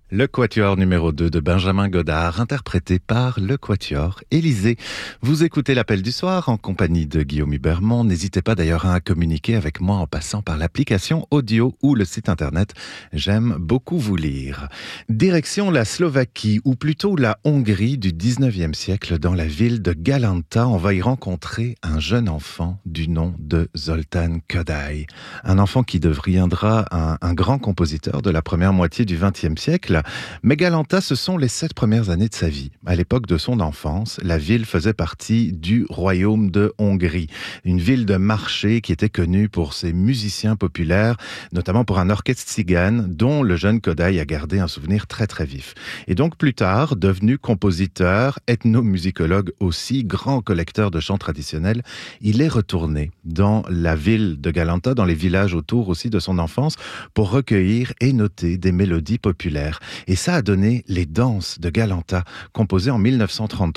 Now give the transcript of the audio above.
Le quatuor numéro 2 de Benjamin Godard, interprété par le quatuor Élysée. Vous écoutez l'appel du soir en compagnie de Guillaume Hubermont. N'hésitez pas d'ailleurs à communiquer avec moi en passant par l'application audio ou le site internet. J'aime beaucoup vous lire. Direction la Slovaquie, ou plutôt la Hongrie du 19e siècle, dans la ville de Galanta. On va y rencontrer un jeune enfant du nom de Zoltán Kodály. Un enfant qui deviendra un grand compositeur de la première moitié du 20e siècle. Mais Galanta, ce sont les 7 premières années de sa vie. À l'époque de son enfance, la ville faisait partie du royaume de Hongrie. Une ville de marché qui était connue pour ses musiciens populaires, notamment pour un orchestre tzigane dont le jeune Kodály a gardé un souvenir très très vif. Et donc plus tard, devenu compositeur, ethnomusicologue aussi, grand collecteur de chants traditionnels, il est retourné dans la ville de Galanta, dans les villages autour aussi de son enfance, pour recueillir et noter des mélodies populaires. Et ça a donné les danses de Galanta, composées en 1933